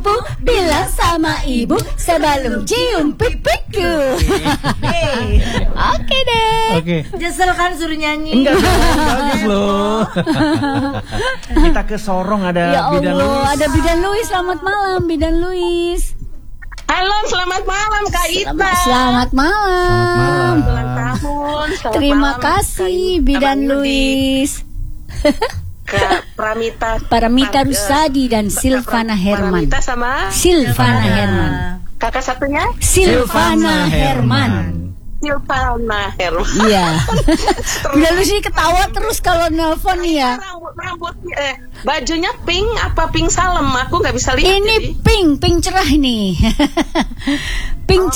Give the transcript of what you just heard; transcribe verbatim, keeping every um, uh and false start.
pupu, bilang sama ibu sebelum cium pipiku. Oke deh. Oke. Nyesel kan suruh nyanyi. Enggak dong, bagus loh. Kita ke Sorong ada Ya Bidan Allah, Luis. ada Bidan Luis. Selamat malam, Bidan Luis. Halo, selamat malam Kak Ita. Selamat, selamat malam. Ulang tahun. Selamat Terima malam, kasih, Kak Bidan Ita. Luis. Kak Pramita. Paramita Kak, Rusadi dan eh, Silvana Herman. Paramita sama Silvana Herman. kakak satunya Silvana Herman. Silvana Herman. Iya. Bidan Luis ini ketawa terus kalau nelpon ya. Rambut rambutnya eh bajunya pink apa pink salem? Aku nggak bisa lihat. Ini jadi. pink, pink cerah ini. Pink